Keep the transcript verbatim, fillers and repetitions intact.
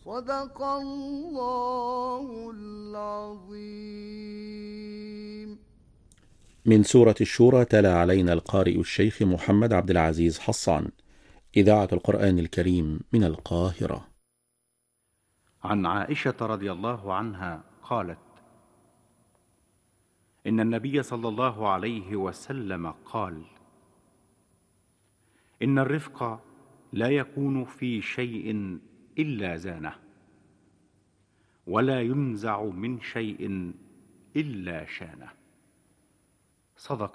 صدق الله العظيم. من سورة الشورى تلا علينا القارئ الشيخ محمد عبد العزيز حصان، إذاعة القرآن الكريم من القاهرة. عن عائشة رضي الله عنها قالت: إن النبي صلى الله عليه وسلم قال: إن الرفق لا يكون في شيء إلا زانه، ولا ينزع من شيء إلا شانه. صدق